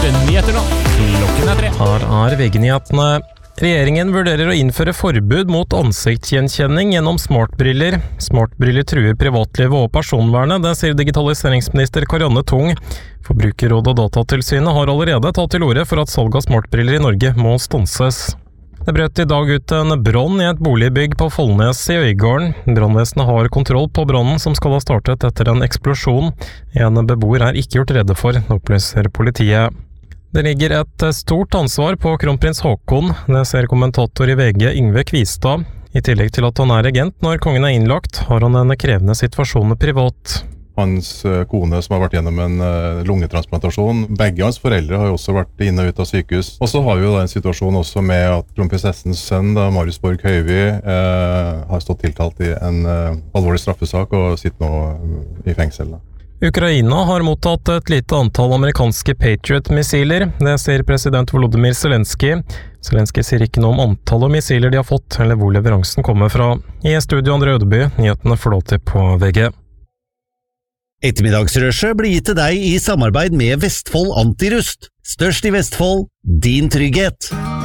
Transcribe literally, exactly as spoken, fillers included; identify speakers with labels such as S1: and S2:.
S1: nyheter nå. Klokken er tre.
S2: Her er V G-nyhetene. Regjeringen vurderer å innføre forbud mot ansiktsgjenkjenning gjennom smartbriller. Smartbriller truer privatlivet og personvernet, det sier digitaliseringsminister Karianne Tung. Forbrukerrådet og Datatilsynet har allerede tatt til orde for at salg av smartbriller i Norge må stanses. Det brøt i dag ut en brann i et boligbygg på Follnes i Øygarden. Brannvesenet har kontroll på brannen som skal ha startet etter en eksplosjon. En beboer er ikke gjort redde for, opplyser politiet. Det ligger et stort ansvar på kronprins Haakon, det ser kommentator i V G Yngve Kvistad. I tillegg til at han er regent når kongen er innlagt, har han en krevende situasjon privat.
S3: Hans kone som har vært gjennom en lungetransplantasjon. Begge hans foreldre har jo også vært inne og ut av sykehus. Og så har vi jo da en situasjon også med at kronprinsessens sønn, da, Marius Borg Høivi, eh, har stått tiltalt i en eh, alvorlig straffesak og sitter nå i fengsel. Da.
S2: Ukraina har mottatt et lite antall amerikanske Patriot-missiler. Det sier president Volodymyr Zelensky. Zelensky sier ikke noe om antallet missiler de har fått, eller hvor leveransen kommer fra. I studio Andre Ødeby, nyhetene forlåter på V G.
S4: Ettermiddagsrushet blir gitt til deg i samarbeid med Vestfold Antirust. Størst i Vestfold, din trygghet.